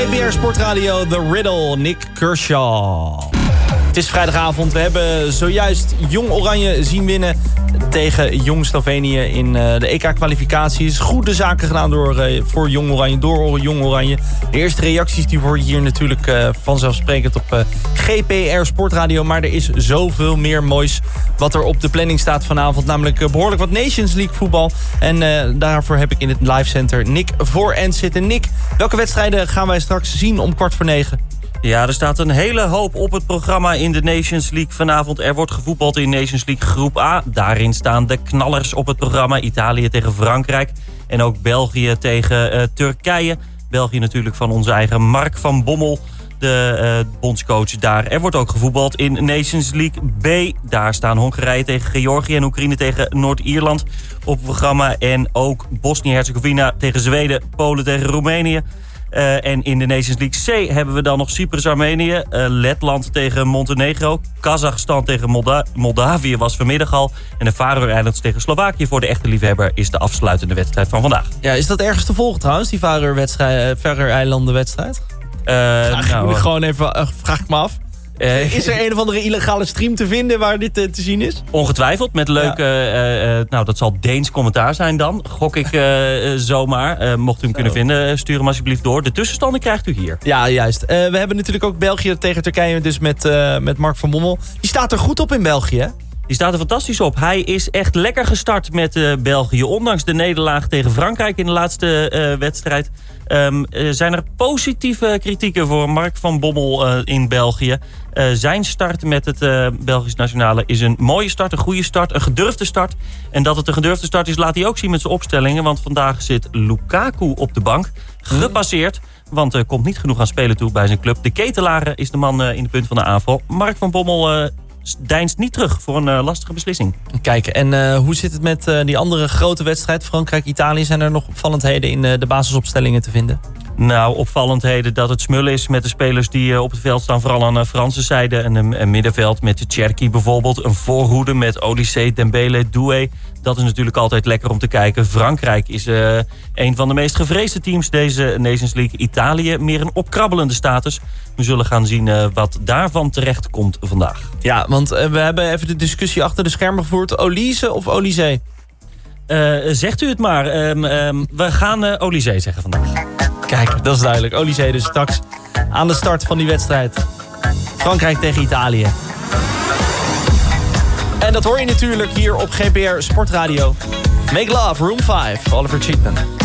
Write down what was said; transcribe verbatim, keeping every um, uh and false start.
G B R Sportradio, The Riddle, Nick Kershaw. Het is vrijdagavond. We hebben zojuist Jong Oranje zien winnen tegen Jong Slovenië in uh, de E K-kwalificaties. Goede zaken gedaan door, uh, voor Jong Oranje, door Jong Oranje. De eerste reacties die hoor je hier natuurlijk uh, vanzelfsprekend op uh, G P R Sportradio. Maar er is zoveel meer moois wat er op de planning staat vanavond. Namelijk uh, behoorlijk wat Nations League voetbal. En uh, daarvoor heb ik in het live center Nick voor en zitten. Nick, welke wedstrijden gaan wij straks zien om kwart voor negen? Ja, er staat een hele hoop op het programma in de Nations League vanavond. Er wordt gevoetbald in Nations League groep A. Daarin staan de knallers op het programma. Italië tegen Frankrijk en ook België tegen uh, Turkije. België natuurlijk van onze eigen Mark van Bommel, de uh, bondscoach daar. Er wordt ook gevoetbald in Nations League B. Daar staan Hongarije tegen Georgië en Oekraïne tegen Noord-Ierland op het programma. En ook Bosnië-Herzegovina tegen Zweden, Polen tegen Roemenië. Uh, en in de Nations League C hebben we dan nog Cyprus-Armenië, uh, Letland tegen Montenegro, Kazachstan tegen Molda- Moldavië was vanmiddag al. En de Faroe-eilanders tegen Slovakië voor de echte liefhebber is de afsluitende wedstrijd van vandaag. Ja, is dat ergens te volgen trouwens, die Faroe-eilanden-wedstrijd? Uh, vraag, nou, ik gewoon even, uh, vraag ik me af. Uh, is er een of andere illegale stream te vinden waar dit uh, te zien is? Ongetwijfeld, met leuke... Ja. Uh, uh, nou, dat zal Deens commentaar zijn dan. Gok ik uh, uh, zomaar. Uh, mocht u hem Zo. kunnen vinden, stuur hem alsjeblieft door. De tussenstanden krijgt u hier. Ja, juist. Uh, we hebben natuurlijk ook België tegen Turkije, dus met, uh, met Mark van Bommel. Die staat er goed op in België, hè? Die staat er fantastisch op. Hij is echt lekker gestart met uh, België. Ondanks de nederlaag tegen Frankrijk in de laatste uh, wedstrijd. Um, uh, zijn er positieve kritieken voor Mark van Bommel uh, in België. Uh, zijn start met het uh, Belgisch nationale is een mooie start, een goede start, een gedurfde start. En dat het een gedurfde start is, laat hij ook zien met zijn opstellingen. Want vandaag zit Lukaku op de bank, gepasseerd. Want er uh, komt niet genoeg aan spelen toe bij zijn club. De ketelaren is de man uh, in de punt van de aanval. Mark van Bommel... Uh, deinst niet terug voor een uh, lastige beslissing. Kijk, en uh, hoe zit het met uh, die andere grote wedstrijd? Frankrijk-Italië, zijn er nog opvallendheden in uh, de basisopstellingen te vinden? Nou, opvallendheden dat het smul is met de spelers die uh, op het veld staan. Vooral aan de Franse zijde. En een, een middenveld met de Cherki bijvoorbeeld. Een voorhoede met Olysée, Dembele, Doué. Dat is natuurlijk altijd lekker om te kijken. Frankrijk is uh, een van de meest gevreesde teams deze Nations League. Italië meer een opkrabbelende status. We zullen gaan zien uh, wat daarvan terecht komt vandaag. Ja, want uh, we hebben even de discussie achter de schermen gevoerd. Olise of Olysée? Uh, zegt u het maar. Um, um, we gaan uh, Olysée zeggen vandaag. Kijk, dat is duidelijk. Olysée dus straks aan de start van die wedstrijd. Frankrijk tegen Italië. En dat hoor je natuurlijk hier op G P R Sportradio. Make Love, Room vijf, Oliver Cheatman.